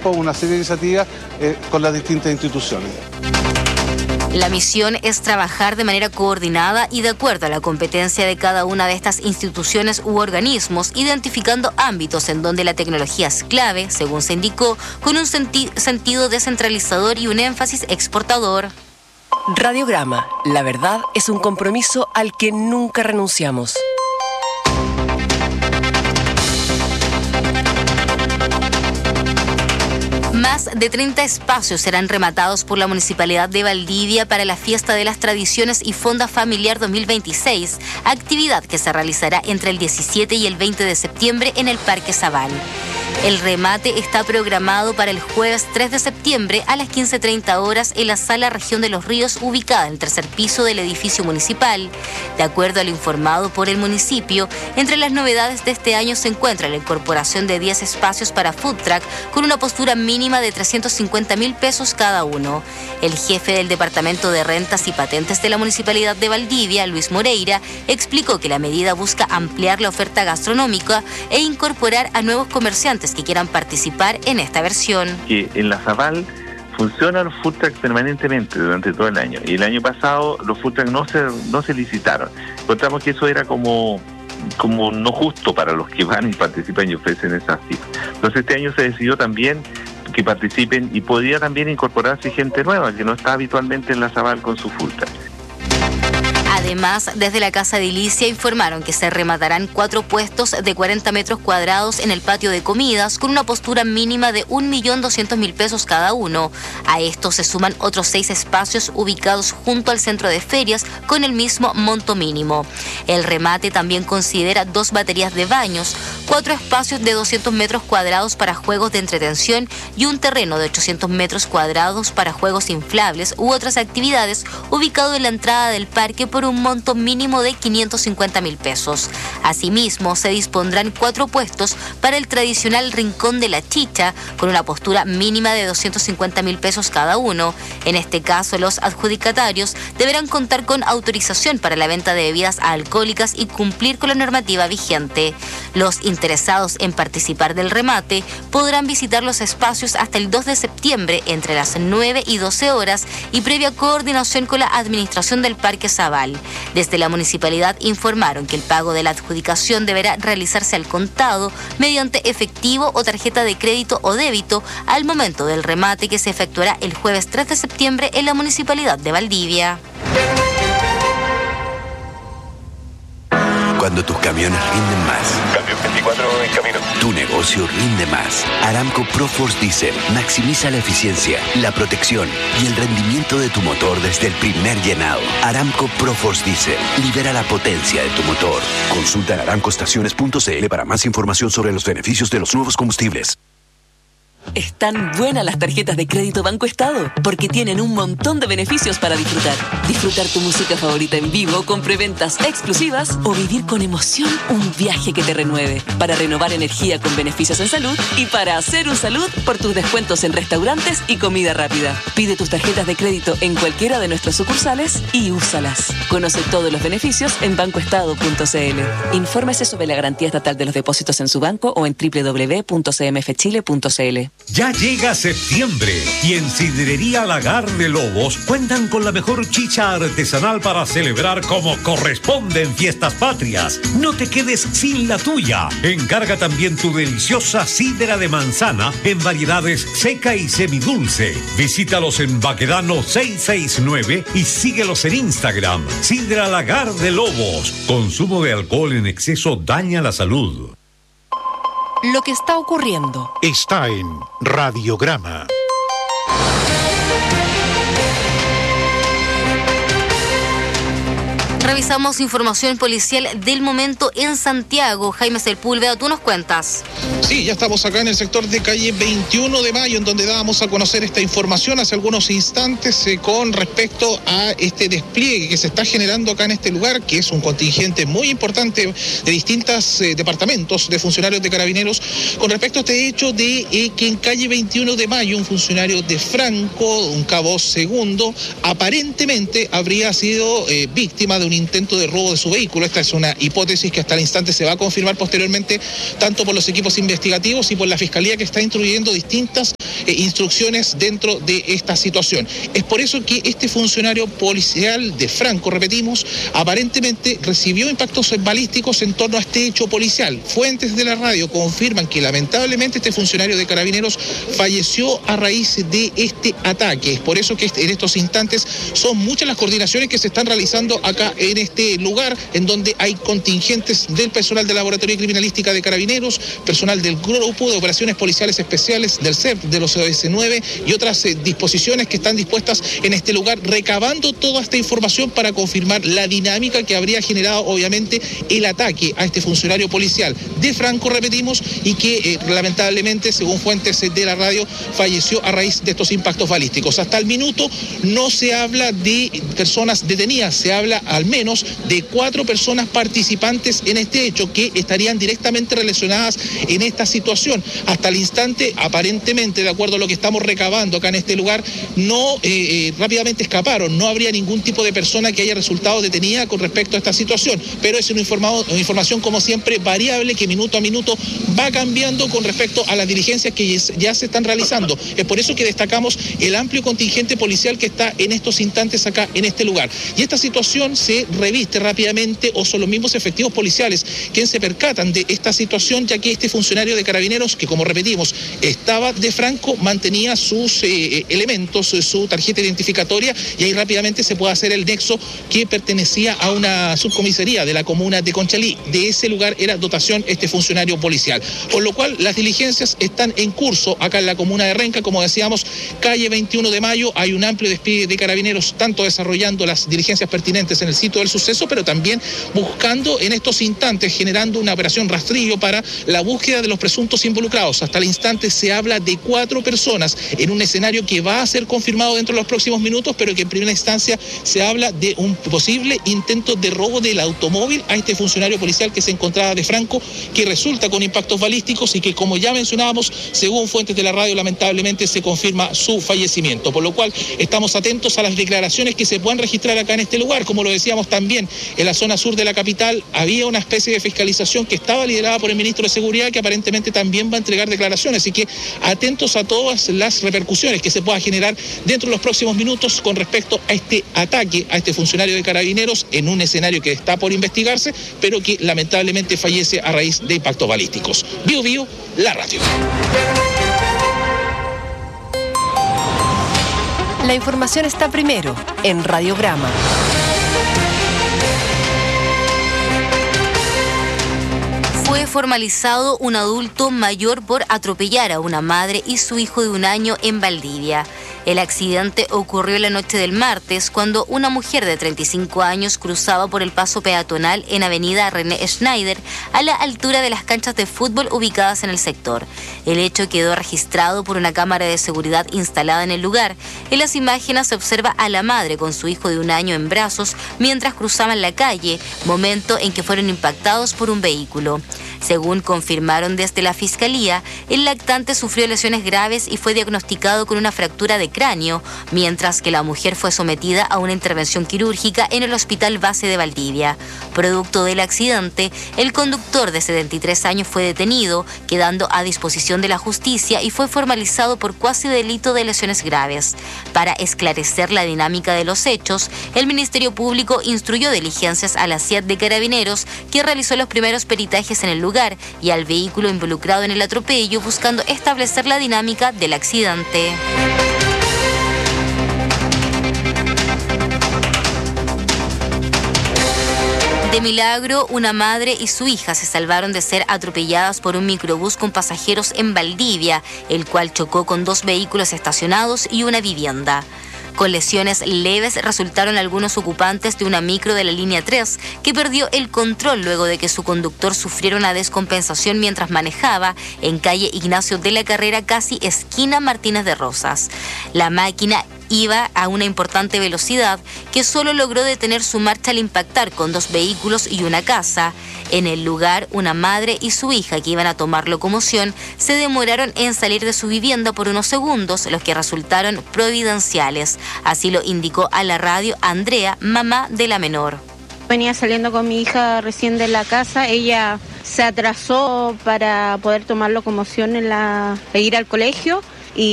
tiempo una serie de iniciativas con las distintas instituciones. La misión es trabajar de manera coordinada y de acuerdo a la competencia de cada una de estas instituciones u organismos, identificando ámbitos en donde la tecnología es clave, según se indicó, con un sentido descentralizador y un énfasis exportador. Radiograma. La verdad es un compromiso al que nunca renunciamos. Más de 30 espacios serán rematados por la Municipalidad de Valdivia para la Fiesta de las Tradiciones y Fonda Familiar 2026, actividad que se realizará entre el 17 y el 20 de septiembre en el Parque Zabal. El remate está programado para el jueves 3 de septiembre a las 15:30 horas en la Sala Región de los Ríos, ubicada en el tercer piso del edificio municipal. De acuerdo a lo informado por el municipio, entre las novedades de este año se encuentra la incorporación de 10 espacios para food truck con una postura mínima de 350.000 pesos cada uno. El jefe del Departamento de Rentas y Patentes de la Municipalidad de Valdivia, Luis Moreira, explicó que la medida busca ampliar la oferta gastronómica e incorporar a nuevos comerciantes que quieran participar en esta versión. Que en la Zabal funcionan los food trucks permanentemente durante todo el año, y el año pasado los food trucks no se licitaron. Encontramos que eso era como no justo para los que van y participan y ofrecen esas cifras. Entonces este año se decidió también que participen y podría también incorporarse gente nueva que no está habitualmente en la Zabal con su food truck. Además, desde la Casa Edilicia informaron que se rematarán 4 puestos de 40 metros cuadrados en el patio de comidas con una postura mínima de 1.200.000 pesos cada uno. A esto se suman otros 6 espacios ubicados junto al centro de ferias con el mismo monto mínimo. El remate también considera 2 baterías de baños, 4 espacios de 200 metros cuadrados para juegos de entretención y un terreno de 800 metros cuadrados para juegos inflables u otras actividades ubicado en la entrada del parque por un monto mínimo de 550.000 pesos. Asimismo, se dispondrán 4 puestos para el tradicional Rincón de la Chicha, con una postura mínima de 250.000 pesos cada uno. En este caso, los adjudicatarios deberán contar con autorización para la venta de bebidas alcohólicas y cumplir con la normativa vigente. Los interesados en participar del remate podrán visitar los espacios hasta el 2 de septiembre entre las 9 y 12 horas y previa coordinación con la administración del Parque Zabal. Desde la municipalidad informaron que el pago de la adjudicación deberá realizarse al contado mediante efectivo o tarjeta de crédito o débito al momento del remate, que se efectuará el jueves 3 de septiembre en la municipalidad de Valdivia. Cuando tus camiones rinden más. Cambio 24 en camino. Tu negocio rinde más. Aramco ProForce Diesel maximiza la eficiencia, la protección y el rendimiento de tu motor desde el primer llenado. Aramco ProForce Diesel libera la potencia de tu motor. Consulta en aramcoestaciones.cl para más información sobre los beneficios de los nuevos combustibles. Están buenas las tarjetas de crédito Banco Estado, porque tienen un montón de beneficios para disfrutar. Disfrutar tu música favorita en vivo con preventas exclusivas o vivir con emoción un viaje que te renueve. Para renovar energía con beneficios en salud y para hacer un salud por tus descuentos en restaurantes y comida rápida. Pide tus tarjetas de crédito en cualquiera de nuestras sucursales y úsalas. Conoce todos los beneficios en bancoestado.cl. Infórmese sobre la garantía estatal de los depósitos en su banco o en www.cmfchile.cl. Ya llega septiembre y en Sidrería Lagar de Lobos cuentan con la mejor chicha artesanal para celebrar como corresponde en fiestas patrias. No te quedes sin la tuya. Encarga también tu deliciosa sidra de manzana en variedades seca y semidulce. Visítalos en Baquedano 669 y síguelos en Instagram. Sidra Lagar de Lobos. Consumo de alcohol en exceso daña la salud. Lo que está ocurriendo está en Radiograma. Revisamos información policial del momento en Santiago. Jaime Sepúlveda, tú nos cuentas. Sí, ya estamos acá en el sector de calle 21 de Mayo, en donde dábamos a conocer esta información hace algunos instantes con respecto a este despliegue que se está generando acá en este lugar, que es un contingente muy importante de distintos departamentos de funcionarios de Carabineros, con respecto a este hecho de que en calle 21 de Mayo un funcionario de Franco, un cabo segundo, aparentemente habría sido víctima de un intento de robo de su vehículo. Esta es una hipótesis que hasta el instante se va a confirmar posteriormente tanto por los equipos investigativos y por la Fiscalía, que está instruyendo distintas instrucciones dentro de esta situación. Es por eso que este funcionario policial de Franco, repetimos, aparentemente recibió impactos balísticos en torno a este hecho policial. Fuentes de la radio confirman que lamentablemente este funcionario de Carabineros falleció a raíz de este ataque. Es por eso que en estos instantes son muchas las coordinaciones que se están realizando acá en este lugar, en donde hay contingentes del personal del Laboratorio de Criminalística de Carabineros, personal del Grupo de Operaciones Policiales Especiales del CEP, de los OS9 y otras disposiciones que están dispuestas en este lugar, recabando toda esta información para confirmar la dinámica que habría generado obviamente el ataque a este funcionario policial de Franco, repetimos, y que lamentablemente, según fuentes de la radio, falleció a raíz de estos impactos balísticos. Hasta el minuto no se habla de personas detenidas, se habla al menos de 4 personas participantes en este hecho que estarían directamente relacionadas en esta situación. Hasta el instante, aparentemente, de acuerdo a lo que estamos recabando acá en este lugar, no rápidamente escaparon, no habría ningún tipo de persona que haya resultado detenida con respecto a esta situación, pero es una información como siempre variable que minuto a minuto va cambiando con respecto a las diligencias que ya se están realizando. Es por eso que destacamos el amplio contingente policial que está en estos instantes acá en este lugar. Y esta situación se reviste rápidamente, o son los mismos efectivos policiales quienes se percatan de esta situación, ya que este funcionario de Carabineros, que como repetimos, estaba de Franco, mantenía sus elementos, su tarjeta identificatoria, y ahí rápidamente se puede hacer el nexo que pertenecía a una subcomisaría de la comuna de Conchalí. De ese lugar era dotación este funcionario policial. Por lo cual las diligencias están en curso acá en la comuna de Renca, como decíamos, calle 21 de Mayo, hay un amplio despliegue de Carabineros, tanto desarrollando las diligencias pertinentes en el sitio del suceso, pero también buscando en estos instantes, generando una operación rastrillo para la búsqueda de los presuntos involucrados. Hasta el instante se habla de 4 personas en un escenario que va a ser confirmado dentro de los próximos minutos, pero que en primera instancia se habla de un posible intento de robo del automóvil a este funcionario policial que se encontraba de Franco, que resulta con impactos balísticos y que, como ya mencionábamos, según fuentes de la radio, lamentablemente se confirma su fallecimiento, por lo cual estamos atentos a las declaraciones que se puedan registrar acá en este lugar. Como lo decíamos también, en la zona sur de la capital había una especie de fiscalización que estaba liderada por el ministro de Seguridad, que aparentemente también va a entregar declaraciones, así que atentos a todas las repercusiones que se pueda generar dentro de los próximos minutos con respecto a este ataque a este funcionario de Carabineros en un escenario que está por investigarse, pero que lamentablemente fallece a raíz de impactos balísticos. Bio Bio, la radio. La información está primero en Radiograma. Fue formalizado un adulto mayor por atropellar a una madre y su hijo de 1 año en Valdivia. El accidente ocurrió la noche del martes cuando una mujer de 35 años cruzaba por el paso peatonal en avenida René Schneider a la altura de las canchas de fútbol ubicadas en el sector. El hecho quedó registrado por una cámara de seguridad instalada en el lugar. En las imágenes se observa a la madre con su hijo de 1 año en brazos mientras cruzaban la calle, momento en que fueron impactados por un vehículo. Según confirmaron desde la Fiscalía, el lactante sufrió lesiones graves y fue diagnosticado con una fractura de cráneo, mientras que la mujer fue sometida a una intervención quirúrgica en el Hospital Base de Valdivia. Producto del accidente, el conductor de 73 años fue detenido, quedando a disposición de la justicia, y fue formalizado por cuasi delito de lesiones graves. Para esclarecer la dinámica de los hechos, el Ministerio Público instruyó diligencias a la CIAT de Carabineros, que realizó los primeros peritajes en el lugar, y al vehículo involucrado en el atropello, buscando establecer la dinámica del accidente. De milagro, una madre y su hija se salvaron de ser atropelladas por un microbús con pasajeros en Valdivia, el cual chocó con 2 vehículos estacionados y una vivienda. Con lesiones leves resultaron algunos ocupantes de una micro de la línea 3, que perdió el control luego de que su conductor sufriera una descompensación mientras manejaba en calle Ignacio de la Carrera, casi esquina Martínez de Rosas. La máquina iba a una importante velocidad que solo logró detener su marcha al impactar con 2 vehículos y una casa. En el lugar, una madre y su hija, que iban a tomar locomoción, se demoraron en salir de su vivienda por unos segundos, los que resultaron providenciales. Así lo indicó a la radio Andrea, mamá de la menor. Venía saliendo con mi hija recién de la casa, ella se atrasó para poder tomar locomoción e ir al colegio.